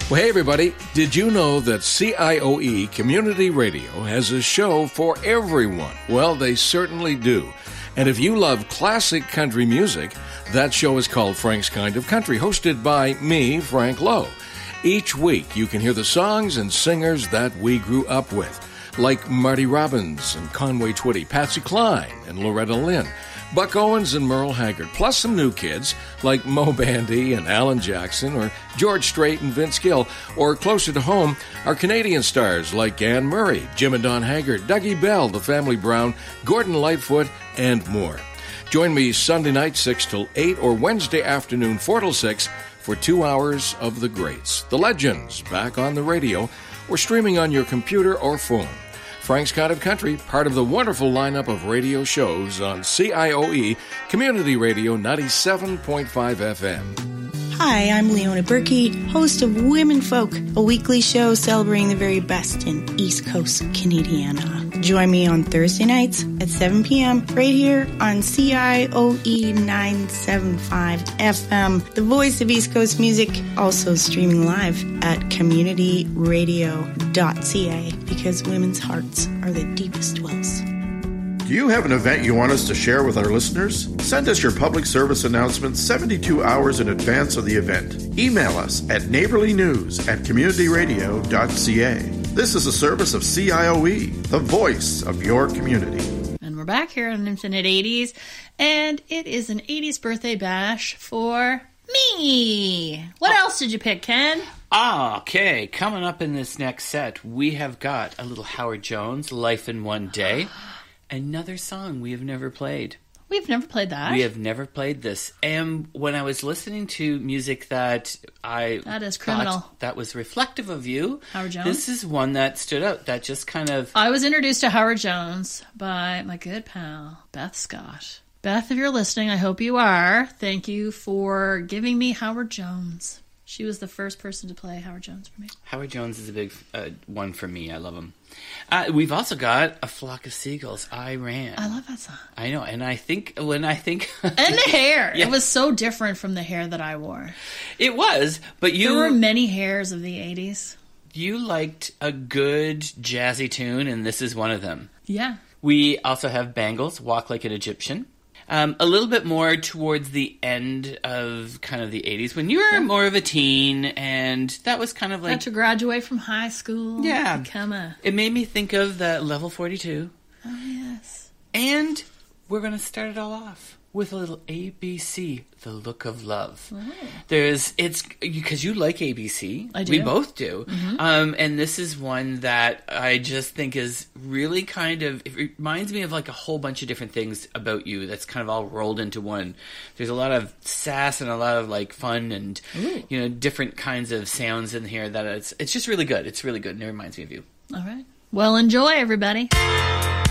Well, hey, everybody. Did you know that CIOE Community Radio has a show for everyone? Well, they certainly do. And if you love classic country music, that show is called Frank's Kind of Country, hosted by me, Frank Lowe. Each week, you can hear the songs and singers that we grew up with, like Marty Robbins and Conway Twitty, Patsy Cline and Loretta Lynn, Buck Owens and Merle Haggard, plus some new kids like Mo Bandy and Alan Jackson, or George Strait and Vince Gill, or closer to home, our Canadian stars like Anne Murray, Jim and Don Haggard, Dougie Bell, The Family Brown, Gordon Lightfoot, and more. Join me Sunday night 6 till 8 or Wednesday afternoon 4 till 6 for 2 hours of the greats, the legends, back on the radio or streaming on your computer or phone. Frank's Kind of Country, part of the wonderful lineup of radio shows on CIOE Community Radio 97.5 FM. Hi, I'm Leona Berkey, host of Women Folk, a weekly show celebrating the very best in East Coast Canadiana. Join me on Thursday nights at 7 p.m. right here on CIOE 975 FM, the voice of East Coast music, also streaming live at communityradio.ca, because women's hearts are the deepest wells. Do you have an event you want us to share with our listeners? Send us your public service announcement 72 hours in advance of the event. Email us at neighborlynews@communityradio.ca. This is a service of CIOE, the voice of your community. And we're back here on Infinite 80s, and it is an 80s birthday bash for me. What else did you pick, Ken? Okay, coming up in this next set, we have got a little Howard Jones, Life in One Day. Another song we have never played. We've never played that. We have never played this. And when I was listening to music that that is criminal, that was reflective of you, Howard Jones, this is one that stood out. That just kind of... I was introduced to Howard Jones by my good pal, Beth Scott. Beth, if you're listening, I hope you are. Thank you for giving me Howard Jones. She was the first person to play Howard Jones for me. Howard Jones is a big one for me. I love him. We've also got A Flock of Seagulls, I Ran. I love that song. I know, and I think... And the hair. Yeah. It was so different from the hair that I wore. It was, but you... There were many hairs of the 80s. You liked a good jazzy tune, and this is one of them. Yeah. We also have Bangles, Walk Like an Egyptian. A little bit more towards the end of kind of the 80s, when you were more of a teen, and that was kind of like... Got to graduate from high school. Yeah. It made me think of the Level 42. Oh, yes. And we're going to start it all off with a little ABC, The Look of Love. Oh. It's because you like ABC. I do. We both do. Mm-hmm. And this is one that I just think is really kind of, it reminds me of like a whole bunch of different things about you that's kind of all rolled into one. There's a lot of sass and a lot of like fun and, different kinds of sounds in here that it's just really good. It's really good and it reminds me of you. All right. Well, enjoy, everybody.